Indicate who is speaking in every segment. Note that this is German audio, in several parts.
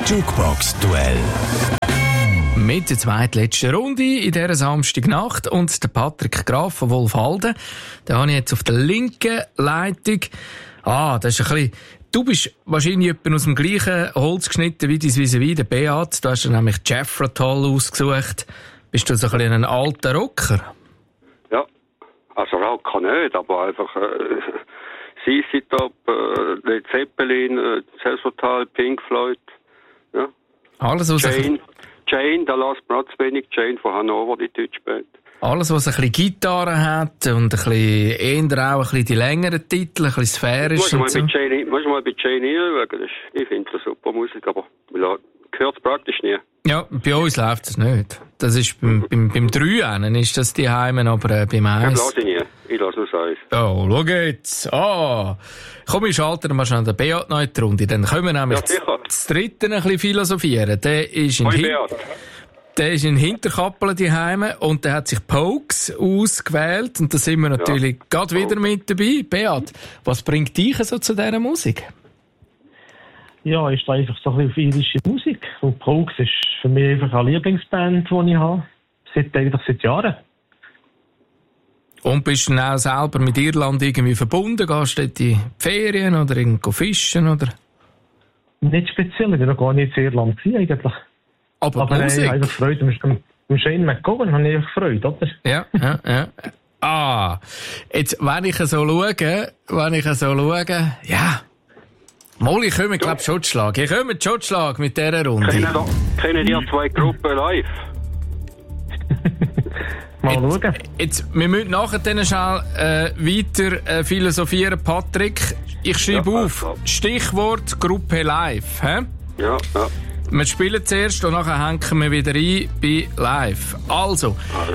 Speaker 1: Jukebox-Duell.
Speaker 2: Mit der zweitletzten Runde in dieser Samstagnacht und der Patrick Graf von Wolfhalden. Den habe ich jetzt auf der linken Leitung. Das ist ein bisschen... Du bist wahrscheinlich etwa aus dem gleichen Holz geschnitten wie dein Vis-à-vis, der Beat. Du hast dir nämlich Jethro Tull ausgesucht. Bist du so ein bisschen ein alter Rocker?
Speaker 3: Ja, also Rocker nicht, aber einfach CC Top, Led Zeppelin, Jethro Tull, Pink Floyd. Ja.
Speaker 2: Alles, was
Speaker 3: Jane, da lässt man auch zu wenig. Jane von Hannover, die deutsche Band. Alles,
Speaker 2: was ein bisschen Gitarre hat und ein bisschen eher auch ein bisschen die längeren Titel, ein bisschen sphärisch.
Speaker 3: Musst du mal bei Jane hinschauen. Ich finde das super Musik, aber man hört es praktisch nie.
Speaker 2: Ja, bei uns läuft es nicht. Das ist beim 3 ist das die Heimen, aber beim 1...
Speaker 3: Das lasse ich nie. Ich lasse nur das 1.
Speaker 2: Oh, schau jetzt. Komm, ich schalte mal schnell den Beat noch in die Runde. Dann können wir nämlich das Dritte ein bisschen philosophieren. Der ist in Hinterkappeln die Heime und der hat sich Pokes ausgewählt und da sind wir natürlich gerade wieder mit dabei. Beat, was bringt dich so zu dieser Musik?
Speaker 4: Ja, ich stehe einfach so ein bisschen auf irische Musik. Und Pokes ist für mich einfach eine Lieblingsband, die ich habe. Seit Jahren.
Speaker 2: Und bist du dann auch selber mit Irland irgendwie verbunden? Gehst du dort in die Ferien oder irgendwo fischen? Oder?
Speaker 4: Nicht speziell, ich war noch gar nicht in Irland eigentlich.
Speaker 2: Aber Musik?
Speaker 4: Ich habe Freude. Am Shane McGowan habe ich einfach Freude, oder?
Speaker 2: Ja. Jetzt, wenn ich so schaue, ja. Molly, können wir, glaube ich, Schottschlag. Ihr kommt Schottschlag mit dieser Runde.
Speaker 3: Kennen die 2 Gruppen live?
Speaker 4: Mal schauen.
Speaker 2: Jetzt, wir müssen nachher dann schnell weiter philosophieren, Patrick. Ich schreibe auf, Stichwort Gruppe live. He?
Speaker 3: Ja.
Speaker 2: Wir spielen zuerst und nachher hängen wir wieder ein bei live. Also,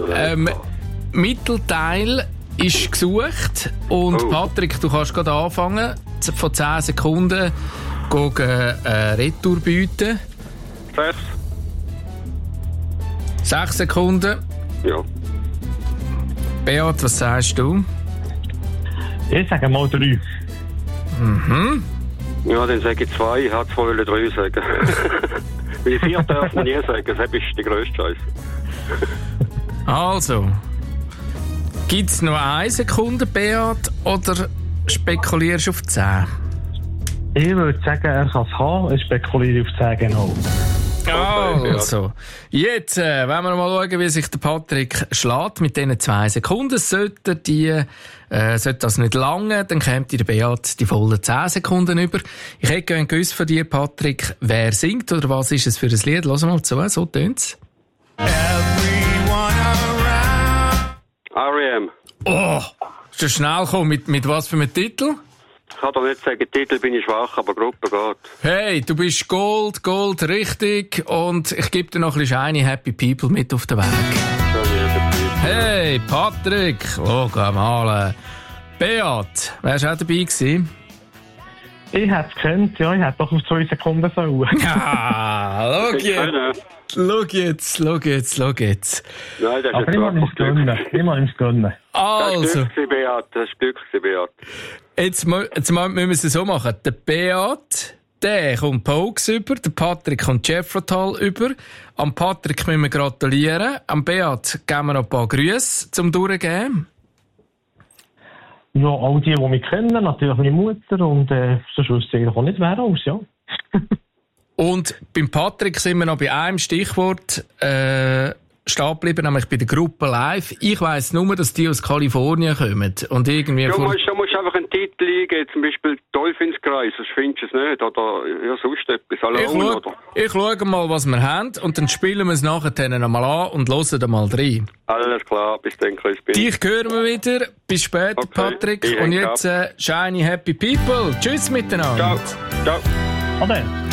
Speaker 2: Mittelteil ist gesucht und Patrick, du kannst gerade anfangen. Von 10 Sekunden Retour bieten. 6 Sekunden.
Speaker 3: Ja.
Speaker 2: Beat, was sagst du?
Speaker 4: Ich sage mal 3.
Speaker 3: Ja, dann sage ich 2. Ich hätte 2 3 sagen. Weil 4 darf man nie sagen. Das ist die grösste Scheiße.
Speaker 2: Also, gibt es noch 1 Sekunde, Beat, oder spekulierst du auf 10?
Speaker 4: Ich würde sagen, er kann es haben. Ich spekuliere auf 10 genau.
Speaker 2: Also, jetzt wollen wir mal schauen, wie sich der Patrick schlägt mit diesen 2 Sekunden. Sollte das nicht lange, dann käme der Beat die vollen 10 Sekunden über. Ich hätte gerne gewusst von dir, Patrick, wer singt oder was ist es für ein Lied? Lass mal zu, so tönt's.
Speaker 3: R.E.M.
Speaker 2: Ist du schnell gekommen? Mit was für einem Titel?
Speaker 3: Ich kann doch nicht sagen, Titel bin ich schwach, aber Gruppe geht.
Speaker 2: Hey, du bist Gold, richtig. Und ich gebe dir noch ein bisschen Shiny Happy People mit auf den Weg. Hey, Patrick, schau mal. Beat, wärst du auch dabei gewesen?
Speaker 4: Ich hätte es gekannt, ja, ich hätte doch auf 2 Sekunden sollen.
Speaker 2: Ja, schau jetzt.
Speaker 3: Nein, das ist
Speaker 4: aber ich muss es gönnen.
Speaker 2: Also.
Speaker 3: Das ist Glück, Beat.
Speaker 2: Jetzt müssen wir es so machen. Der Beat, der kommt Pokes über, der Patrick kommt Jethro Tull über. Am Patrick müssen wir gratulieren. Am Beat geben wir noch ein paar Grüße zum Durchgeben.
Speaker 4: Ja, all die mich kennen, natürlich meine Mutter und sonst wüsste ich auch nicht, wer alles, ja.
Speaker 2: Und beim Patrick sind wir noch bei einem Stichwort stehen geblieben, nämlich bei der Gruppe Live. Ich weiss nur, dass die aus Kalifornien kommen. Und irgendwie
Speaker 3: du musst einfach einen Titel eingeben, zum Beispiel Teufelskreis, sonst findest du es nicht. Oder ja, sonst etwas.
Speaker 2: Ich schaue mal, was wir haben und dann spielen wir es nachher nochmal an und hören da mal rein.
Speaker 3: Alles klar, bis dann, Chris.
Speaker 2: Dich hören wir wieder. Bis später, okay. Patrick. Und jetzt Shiny Happy People. Tschüss miteinander.
Speaker 3: Ciao.
Speaker 4: Ade.